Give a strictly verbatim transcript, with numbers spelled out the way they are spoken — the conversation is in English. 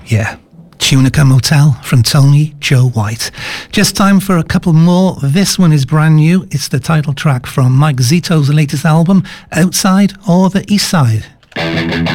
Yeah. Tunica Motel from Tony Joe White. Just time for a couple more. This one is brand new. It's the title track from Mike Zito's latest album, Outside or the East Side.